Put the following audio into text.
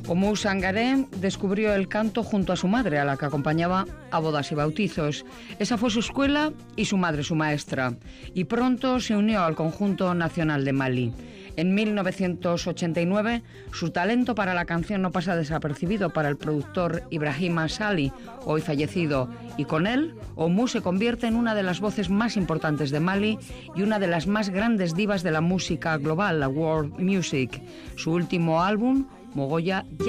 Oumou Sangaré descubrió el canto junto a su madre, a la que acompañaba a bodas y bautizos. Esa fue su escuela y su madre su maestra. Y pronto se unió al Conjunto Nacional de Mali. En 1989, su talento para la canción no pasa desapercibido para el productor Ibrahima Sali, hoy fallecido, y con él, Oumou se convierte en una de las voces más importantes de Mali y una de las más grandes divas de la música global, la world music. Su último álbum, Mogoya,